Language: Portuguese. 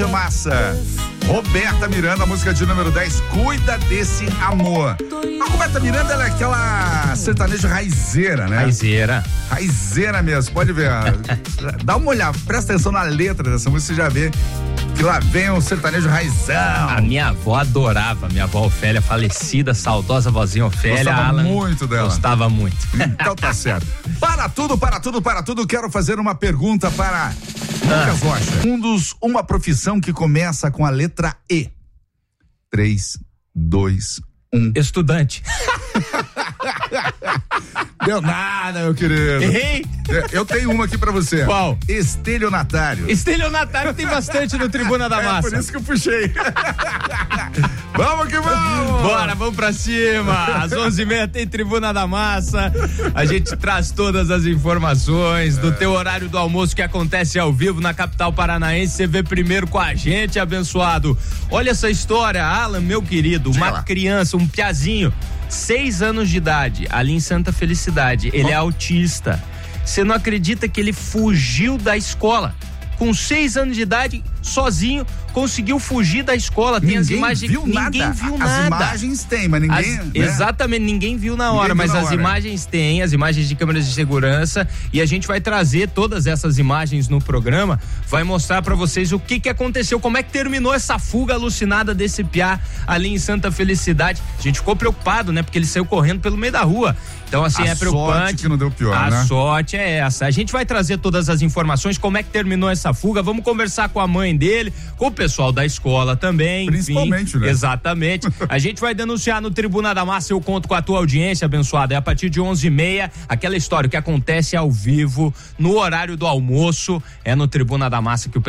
Massa. Roberta Miranda, música de número 10, Cuida Desse Amor. A Roberta Miranda, ela é aquela sertaneja raizeira, né? Raizeira mesmo, pode ver. Dá uma olhada, presta atenção na letra dessa música, você já vê que lá vem um sertanejo raizão. A minha avó adorava, minha avó Ofélia, falecida, saudosa vozinha Ofélia. Gostava Alan, muito dela. Gostava muito. Então tá certo. Para tudo, quero fazer uma pergunta para Lucas Rocha. Uma profissão que começa com a letra E. 3, 2, 1. Estudante. Deu nada, meu querido. Errei. Eu tenho uma aqui pra você. Qual? Estelionatário. Estelionatário tem bastante no Tribuna da Massa. Por isso que eu puxei. Vamos que vamos. Bora, vamos pra cima. Às 11h30 tem Tribuna da Massa. A gente traz todas as informações do teu horário do almoço que acontece ao vivo na capital paranaense. Você vê primeiro com a gente, abençoado. Olha essa história, Alan, meu querido. Uma criança, um piazinho, 6 anos de idade, ali em Santa Felicidade. Ele é autista. Você não acredita que ele fugiu da escola? Com 6 anos de idade, sozinho, conseguiu fugir da escola. Tem as imagens. Ninguém viu nada. As imagens tem, mas ninguém. Exatamente, ninguém viu na hora, mas as imagens tem, as imagens de câmeras de segurança, e a gente vai trazer todas essas imagens no programa, vai mostrar pra vocês o que aconteceu, como é que terminou essa fuga alucinada desse piá ali em Santa Felicidade. A gente ficou preocupado, né? Porque ele saiu correndo pelo meio da rua. Então, assim, é preocupante. A sorte que não deu pior, né? A sorte é essa. A gente vai trazer todas as informações, como é que terminou essa fuga, vamos conversar com a mãe dele, com o pessoal da escola também. Principalmente, enfim, né? Exatamente. A gente vai denunciar no Tribuna da Massa, eu conto com a tua audiência, abençoada. É a partir de 11h30, aquela história que acontece ao vivo, no horário do almoço, é no Tribuna da Massa que o